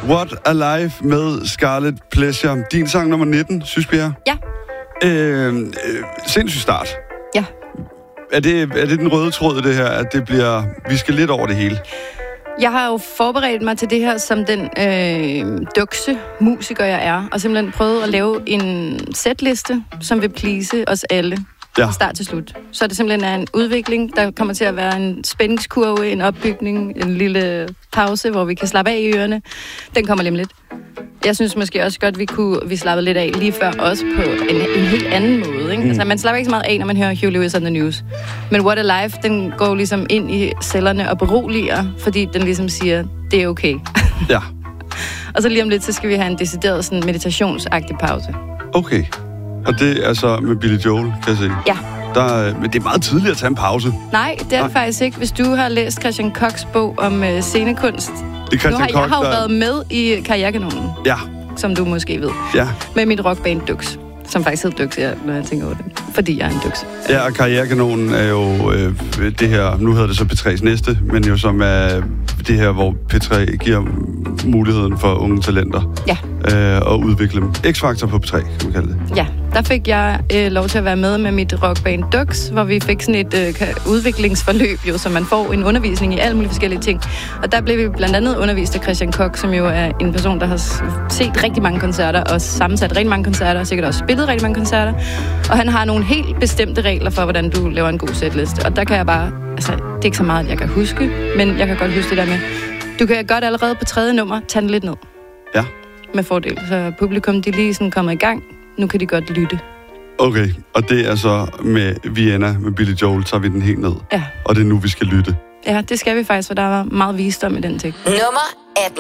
What a Life med Scarlet Pleasure. Din sang nummer 19, synes vi er? Ja. Sindssyg start. Ja. Er det den røde tråd, det her, at det bliver... Vi skal lidt over det hele. Jeg har jo forberedt mig til det her som den dukse musiker, jeg er, og simpelthen prøvet at lave en setliste, som vil please os alle. Fra start til slut. Så det simpelthen er en udvikling, der kommer til at være en spændingskurve, en opbygning, en lille pause, hvor vi kan slappe af i ørerne. Den kommer lige om lidt. Jeg synes måske også godt, vi slappede lidt af lige før, også på en helt anden måde. Ikke? Altså, man slapper ikke så meget af, når man hører Huey Lewis on the News. Men What a Life, den går ligesom ind i cellerne og beroliger, fordi den ligesom siger, det er okay. Ja. Og så lige om lidt, så skal vi have en decideret sådan meditationsagtig pause. Okay. Og det er så med Billy Joel, kan jeg se. Ja. Men det er meget tidligt at tage en pause. Nej, det er det faktisk ikke. Hvis du har læst Christian Kochs bog om scenekunst. Jeg har jo været med i Karrierekanonen. Ja. Som du måske ved. Ja. Med mit rockband Dux. Som faktisk hedder Dux, når jeg tænker over det. Fordi jeg er en Dux. Ja, og Karrierekanonen er jo det her, nu hedder det så P3's næste, men jo som er det her, hvor P3 giver muligheden for unge talenter. Ja. At udvikle dem. X-Factor på P3, kan man kalde det. Ja, der fik jeg lov til at være med mit rockband Dux, hvor vi fik sådan et udviklingsforløb, jo, så man får en undervisning i alle mulige forskellige ting. Og der blev vi blandt andet undervist af Christian Koch, som jo er en person, der har set rigtig mange koncerter, og sammensat rigtig mange koncerter, og sikkert også spillet rigtig mange koncerter. Og han har nogle helt bestemte regler for, hvordan du laver en god setliste. Og der kan jeg bare, altså, det er ikke så meget, jeg kan huske, men jeg kan godt huske det der med, du kan godt allerede på 3. nummer tage den lidt ned. Ja. Med fordel. Så publikum, de lige sådan kommer i gang. Nu kan de godt lytte. Okay, og det er så med Vienna, med Billy Joel, tager vi den helt ned. Ja. Og det er nu, vi skal lytte. Ja, det skal vi faktisk, for der var meget visdom i den tekst. Nummer